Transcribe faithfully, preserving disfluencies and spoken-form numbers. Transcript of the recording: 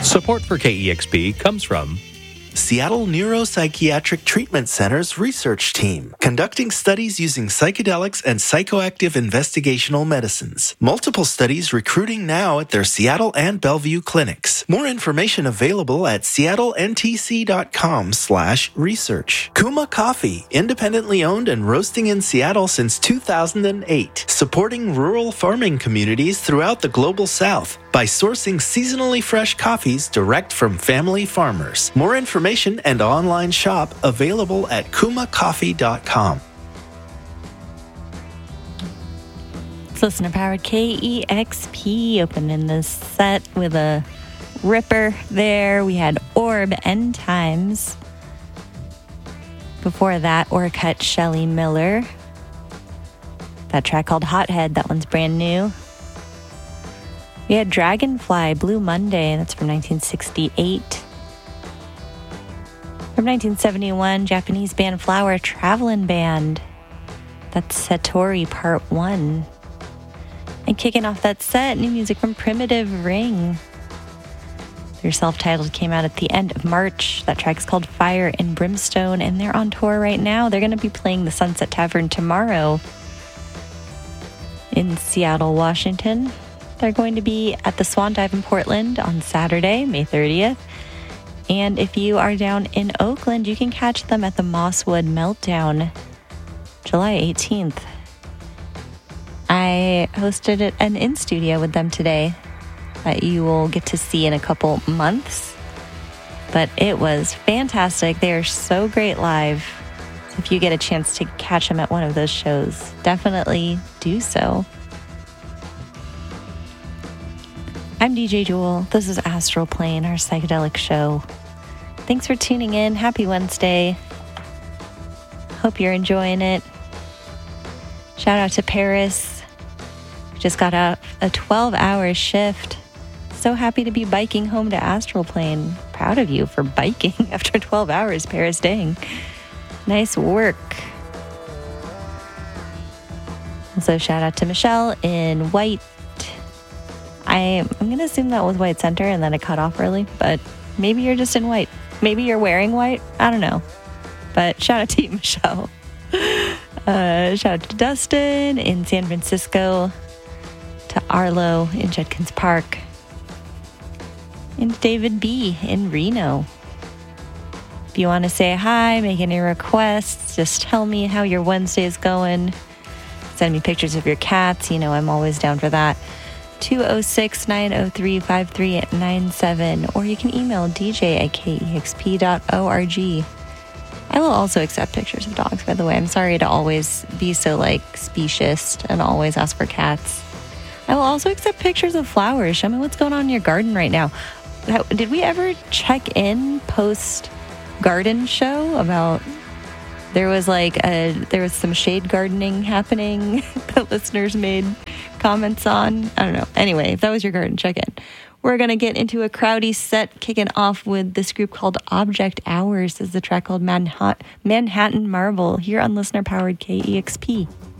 Support for K E X P comes from Seattle Neuropsychiatric Treatment Center's research team, conducting studies using psychedelics and psychoactive investigational medicines. Multiple studies recruiting now at their Seattle and Bellevue clinics. More information available at seattlentc.com slash research. Kuma Coffee, independently owned and roasting in Seattle since two thousand eight, supporting rural farming communities throughout the global south by sourcing seasonally fresh coffees direct from family farmers. More information and online shop available at kuma coffee dot com. It's listener powered K E X P opening this set with a ripper there. We had Orb End Times. Before that, Orcut Shelley Miller. That track called Hothead, that one's brand new. We had Dragonfly, Blue Monday, that's from nineteen sixty-eight. From nineteen seventy-one, Japanese band Flower, Travelin' Band. That's Satori Part one. And kicking off that set, new music from Primitive Ring. Their self-titled came out at the end of March. That track is called Fire and Brimstone, and they're on tour right now. They're going to be playing the Sunset Tavern tomorrow in Seattle, Washington. They're going to be at the Swan Dive in Portland on Saturday, May thirtieth. And if you are down in Oakland, you can catch them at the Mosswood Meltdown, July eighteenth. I hosted an in-studio with them today that you will get to see in a couple months. But it was fantastic. They are so great live. So if you get a chance to catch them at one of those shows, definitely do so. I'm D J Jewel. This is Astral Plane, our psychedelic show. Thanks for tuning in. Happy Wednesday. Hope you're enjoying it. Shout out to Paris. We just got out a twelve-hour shift. So happy to be biking home to Astral Plane. Proud of you for biking after twelve hours, Paris. Dang. Nice work. Also, shout out to Michelle in White. I, I'm going to assume that was White Center and then it cut off early, but maybe you're just in white. Maybe you're wearing white. I don't know. But shout out to you, Michelle. Uh, shout out to Dustin in San Francisco, to Arlo in Judkins Park, and David B. in Reno. If you want to say hi, make any requests, just tell me how your Wednesday is going. Send me pictures of your cats. You know I'm always down for that. two oh six, nine oh three, five three nine seven, or you can email d j at k e x p dot org. I will also accept pictures of dogs, by the way. I'm sorry to always be so, like, specious and always ask for cats. I will also accept pictures of flowers. Show me what's going on in your garden right now. How, did we ever check in post-garden show about... There was like a, there was some shade gardening happening that listeners made comments on. I don't know. Anyway, if that was your garden, check in. We're going to get into a crowdy set, kicking off with this group called Object Hours. This is the track called Manhattan, Manhattan Marble here on listener-powered K E X P.